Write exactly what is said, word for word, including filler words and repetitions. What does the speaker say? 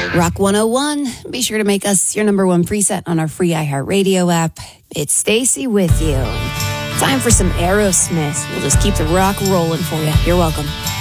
Rock one oh one. Be sure to make us your number one preset on our free iHeartRadio app. It's Stacy with you. Time for some Aerosmith. We'll just keep the rock rolling for you. You're welcome.